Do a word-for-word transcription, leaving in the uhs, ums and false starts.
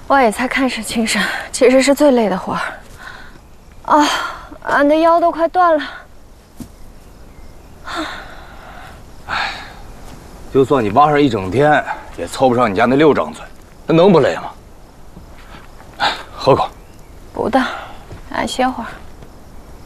我也才看似轻省，其实是最累的活儿。啊，俺的腰都快断了。 哎，就算你挖上一整天，也凑不上你家那六张嘴，那能不累吗？哎，喝口。 不的，俺歇会儿。